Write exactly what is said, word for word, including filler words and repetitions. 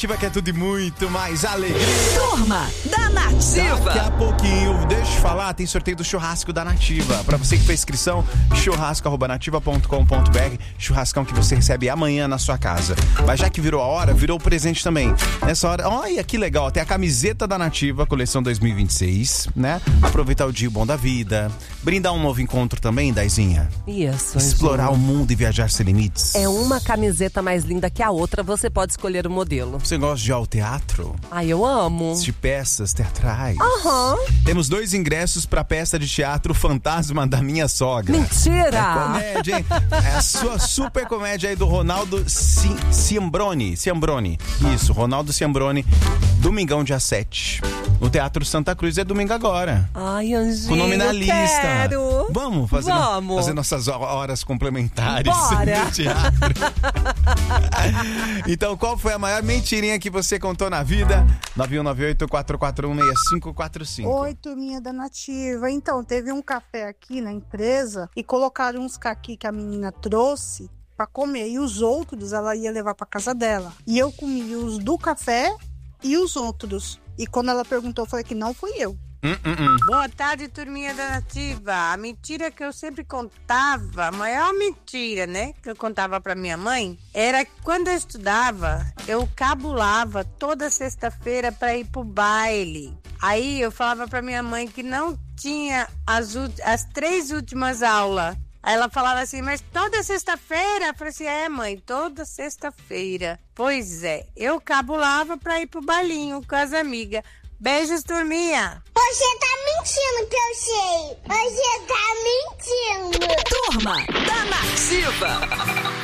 Ativa que é tudo e muito mais alegria. Turma da Nativa. Daqui a pouquinho, deixa eu te falar, tem sorteio do churrasco da Nativa. Pra você que fez inscrição, churrasco arroba nativa ponto com ponto br. Churrascão que você recebe amanhã na sua casa. Mas já que virou a hora, virou o presente também. Nessa hora, olha que legal, tem a camiseta da Nativa, coleção dois mil e vinte e seis, né? Aproveitar o dia bom da vida. Brindar um novo encontro também, Daizinha. Isso. Explorar Anjinho. o mundo e viajar sem limites. É uma camiseta mais linda que a outra, você pode escolher o modelo. Você gosta de ir ao teatro? Ai, eu amo. De peças teatrais? Aham. Temos dois ingressos pra peça de teatro Fantasma da Minha Sogra. Mentira! É comédia, hein? É a sua super comédia aí do Ronaldo Ci- Ciambroni. Ciambroni. Isso, Ronaldo Ciambroni. Domingão, dia sete. No Teatro Santa Cruz é domingo agora. Ai, Anjinho, Com o nome na lista. quero. Vamos fazer, Vamos. fazer nossas horas complementares Bora. do teatro. Então, qual foi a maior mentirinha que você contou na vida? nove um nove oito, quatro quatro um, seis cinco quatro cinco. Oi, turminha da Nativa. Então, teve um café aqui na empresa e colocaram uns caqui que a menina trouxe pra comer. E os outros ela ia levar pra casa dela. E eu comi os do café e os outros. E quando ela perguntou, eu falei que não fui eu. Hum, hum, hum. Boa tarde, turminha da Nativa. A mentira que eu sempre contava, a maior mentira, né, que eu contava pra minha mãe, era que quando eu estudava, eu cabulava toda sexta-feira pra ir pro baile. Aí eu falava pra minha mãe que não tinha as, ult- as três últimas aulas. Aí ela falava assim, mas toda sexta-feira? Eu falei assim, é mãe, toda sexta-feira. Pois é, eu cabulava pra ir pro bailinho com as amigas. Beijos, turminha. Você tá mentindo que eu sei. Você tá mentindo. Turma da Nativa.